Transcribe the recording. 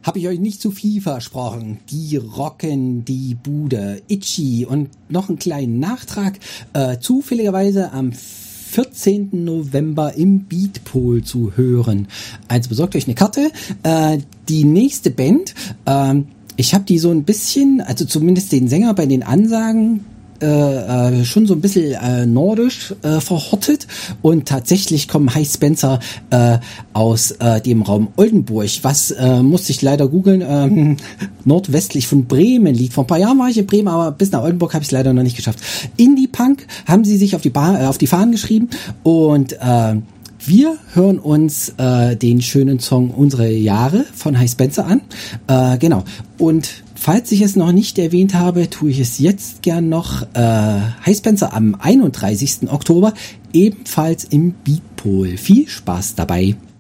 Habe ich euch nicht zu viel versprochen. Die rocken die Bude. Itchy und noch einen kleinen Nachtrag. Zufälligerweise am 14. November im Beatpol zu hören. Also besorgt euch eine Karte. Die nächste Band, ich habe die so ein bisschen, also zumindest den Sänger bei den Ansagen, schon so ein bisschen nordisch verhottet, und tatsächlich kommen Hi Spencer aus dem Raum Oldenburg, was musste ich leider googeln, nordwestlich von Bremen liegt. Vor ein paar Jahren war ich in Bremen, aber bis nach Oldenburg habe ich es leider noch nicht geschafft. Indie-Punk haben sie sich auf die Fahnen geschrieben, und wir hören uns den schönen Song Unsere Jahre von Hi Spencer an. Genau. Und falls ich es noch nicht erwähnt habe, tue ich es jetzt gern noch. Hi Spencer am 31. Oktober, ebenfalls im Beatpol. Viel Spaß dabei.